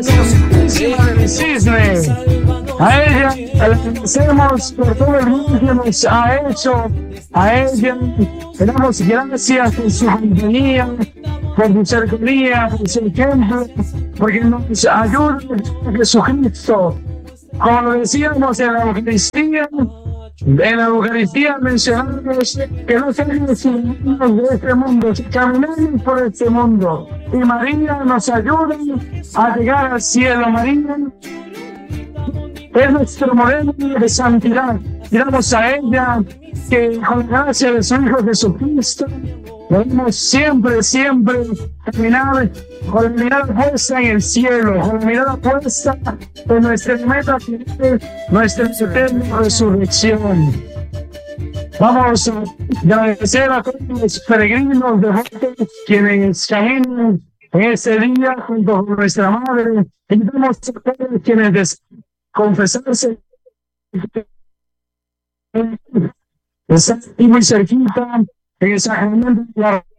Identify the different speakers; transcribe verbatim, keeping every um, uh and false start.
Speaker 1: Santísima del Cisne. A ella le agradecemos por todo el bien que nos ha hecho. A ella le damos gracias por su compañía, por su cercanía, por su ejemplo, porque nos ayuda a Jesucristo. Como lo decíamos en la Eucaristía, en la Eucaristía mencionamos que no somos ciudadanos de este mundo, que caminamos por este mundo. Y María nos ayuda a llegar al cielo. María es nuestro modelo de santidad. Miramos a ella que con la gracia de su Hijo Jesucristo debemos siempre, siempre caminar con la mirada puesta en el cielo, con la mirada puesta en nuestra meta final, nuestra eterna resurrección. Vamos a agradecer a todos los peregrinos devotos quienes caminan en este día junto con nuestra Madre. Invitamos a todos quienes desean confesarse. Está aquí muy cerquita en el sacramento de la